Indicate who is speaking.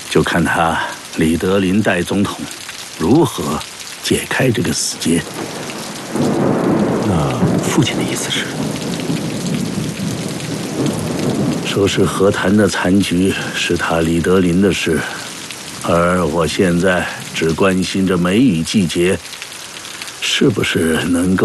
Speaker 1: 就看他李德林代总统如何解开这个死结。
Speaker 2: 那父亲的意思是？
Speaker 1: 说是和谈的残局是他李德林的事，而我现在只关心着梅雨季节是不是能够